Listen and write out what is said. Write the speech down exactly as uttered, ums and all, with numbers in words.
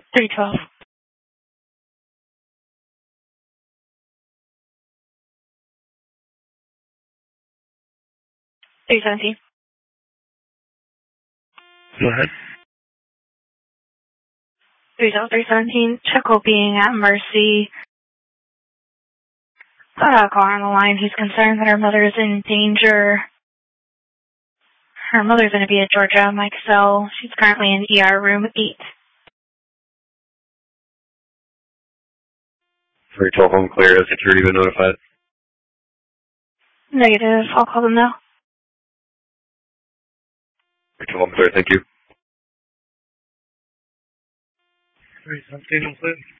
three twelve. three seventeen. Go ahead. three seventeen, Chuckle being at Mercy. Got a caller on the line. He's concerned that her mother is in danger. Her mother's going to be at Georgia Mike Cell. She's currently in E R room eight. three twelve home clear. Has security been notified? Negative. I'll call them now. three twelve home clear. Thank you. three seventeen home clear.